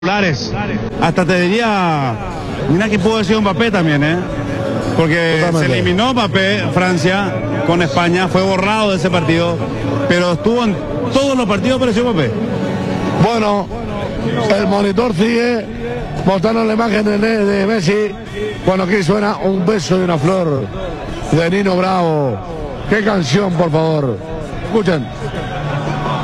Hasta te diría, mira que pudo decir Mbappé también, porque Totalmente. se eliminó Mbappé, Francia, con España, fue borrado de ese partido, pero estuvo en todos los partidos, apareció Mbappé. Bueno, el monitor sigue mostrando la imagen de Messi cuando aquí suena Un beso y una flor de Nino Bravo. Qué canción, por favor. Escuchen.